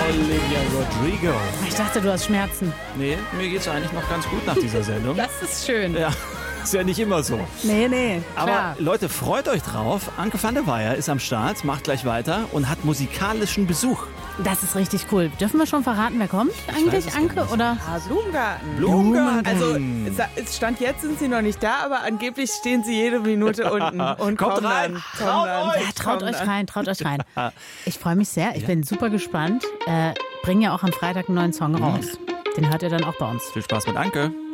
Olivia Rodrigo. Ich dachte, du hast Schmerzen. Nee, mir geht's eigentlich noch ganz gut nach dieser Sendung. Das ist schön. Ja, ist ja nicht immer so. Nee, Aber klar. Leute, freut euch drauf. Anke van der Weyer ist am Start, macht gleich weiter und hat musikalischen Besuch. Das ist richtig cool. Dürfen wir schon verraten, wer kommt eigentlich, Anke? Oder? Blumengarten. Also es stand jetzt, sind sie noch nicht da, aber angeblich stehen sie jede Minute unten und Kommt kommen rein. dann. Traut euch rein. Ich freue mich sehr. Ich bin super gespannt. Bringen ja auch am Freitag einen neuen Song raus. Den hört ihr dann auch bei uns. Viel Spaß mit Anke.